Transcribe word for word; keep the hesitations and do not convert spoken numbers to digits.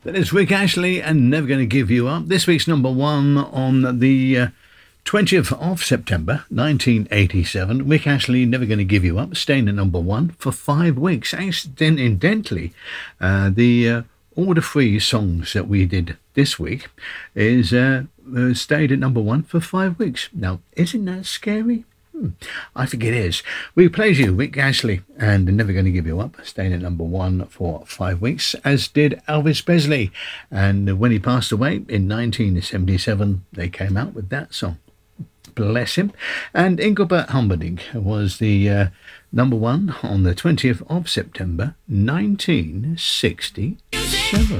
That is Rick Ashley and Never Gonna Give You Up. This week's number one on the uh, twentieth of September nineteen eighty-seven. Rick Ashley, Never Gonna Give You Up, staying at number one for five weeks. Incidentally, uh, the uh, all the three songs that we did this week is uh, uh, stayed at number one for five weeks. Now, isn't that scary? Hmm, I think it is. We played you Rick Ashley and Never Gonna Give You Up, staying at number one for five weeks, as did Elvis Presley. And when he passed away in nineteen seventy-seven, they came out with that song. Bless him. And Engelbert Humperdinck was the uh, number one on the twentieth of September nineteen sixty-seven.